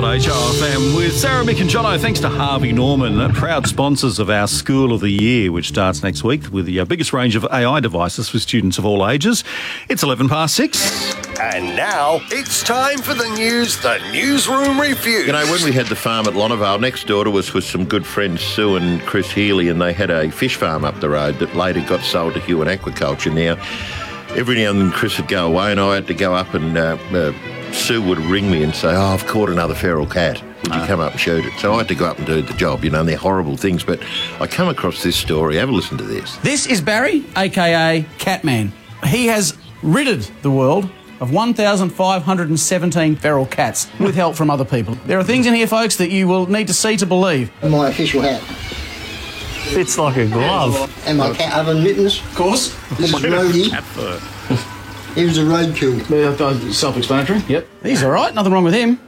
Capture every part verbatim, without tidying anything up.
H R F M with Sarah, Mick and Jono. Thanks to Harvey Norman, uh, proud sponsors of our School of the Year, which starts next week with the uh, biggest range of A I devices for students of all ages. It's eleven past six. And now it's time for the news, the Newsroom Review. You know, when we had the farm at Lonavale, next door to us was some good friends, Sue and Chris Healy, and they had a fish farm up the road that later got sold to Huon Aquaculture. Now, every now and then Chris would go away and I had to go up and uh, uh, Sue would ring me and say, oh, I've caught another feral cat. Would you come up and shoot it? So I had to go up and do the job, you know, and they're horrible things. But I come across this story. Have a listen to this. This is Barry, a k a. Catman. He has ridded the world of one thousand five hundred seventeen feral cats with help from other people. There are things in here, folks, that you will need to see to believe. My official hat. It's like a glove. And my cat oven mittens. Of course. This is Rhodey. He was a roadkill. Self-explanatory. Yep. He's all right. Nothing wrong with him.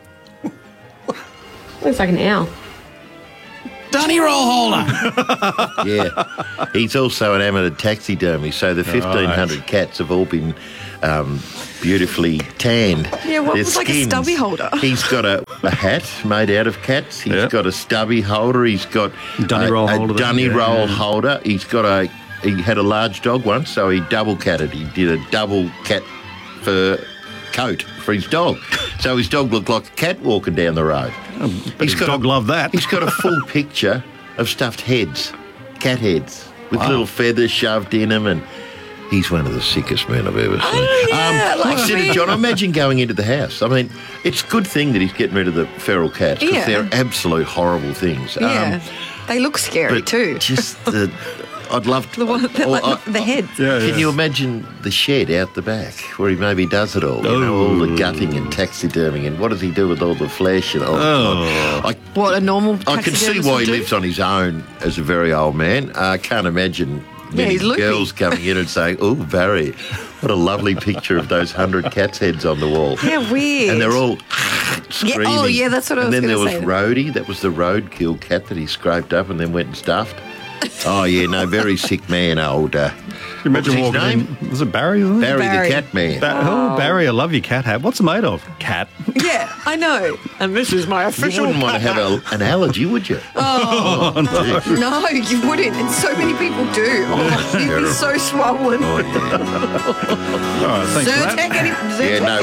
Looks like an owl. Dunny roll holder. Yeah. He's also an amateur taxidermy, so the fifteen hundred right. cats have all been um, beautifully tanned. Yeah, what Their was like a skins. stubby holder? He's got a, a hat made out of cats. He's Yep. got a stubby holder. He's got Dunny a, roll a holder. dunny Yeah, roll yeah. holder. He's got a... He had a large dog once, so he double catted. He did a double cat fur coat for his dog. So his dog looked like a cat walking down the road. Oh, but his dog loved that. He's got a full picture of stuffed heads, cat heads, with Wow. little feathers shoved in them, and he's one of the sickest men I've ever seen. Oh, yeah, like I said to me. John, imagine going into the house. I mean, it's a good thing that he's getting rid of the feral cats, because Yeah. they're absolute horrible things. Yeah. they look scary but too. Just the... I'd love to... The one that, or like, I- the, the head. Yeah, Can yeah. you imagine the shed out the back where he maybe does it all? You know, all the Oh. gutting and taxiderming, and what does he do with all the flesh? And all, Oh. I, What a normal I can see taxidermist why would he do. lives on his own as a very old man. I can't imagine Yeah, many he's loopy. girls coming in and saying, oh, Barry, what a lovely picture of those hundred cats' heads on the wall. Yeah, weird. And they're all screaming. oh, yeah, that's what I and was then there gonna was say. Rhodey. That was the roadkill cat that he scraped up and then went and stuffed. Oh, yeah, no, very sick man, old... Uh, Can you imagine what was his walking name? in? Was it Barry? Wasn't it? Barry, Barry. the cat man. Ba- oh, Barry, I love your cat hat. What's it made of? Cat. Yeah, I know. And this is my You official. wouldn't want to have a, an allergy, would you? Oh, Gee. no, you wouldn't. And so many people do. Oh, you'd be so swollen. Oh, yeah. All right, thanks for that. Zyrtec, any, Zyrtec, Yeah, no